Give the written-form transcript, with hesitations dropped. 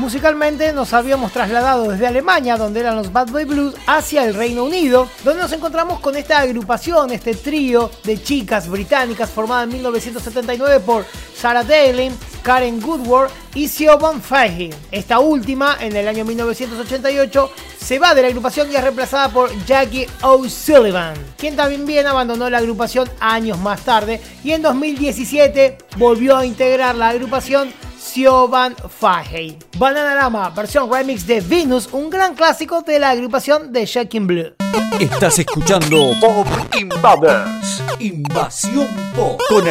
Musicalmente nos habíamos trasladado desde Alemania, donde eran los Bad Boy Blues, hacia el Reino Unido, donde nos encontramos con esta agrupación, este trío de chicas británicas formada en 1979 por Sarah Daly, Karen Woodward y Siobhan Fahey. Esta última, en el año 1988, se va de la agrupación y es reemplazada por Jackie O'Sullivan, quien también abandonó la agrupación años más tarde, y en 2017 volvió a integrar la agrupación Siobhan Fahey. Bananarama, versión remix de Venus, un gran clásico de la agrupación de Shocking Blue. Estás escuchando Pop Invaders, Invasión Pop, con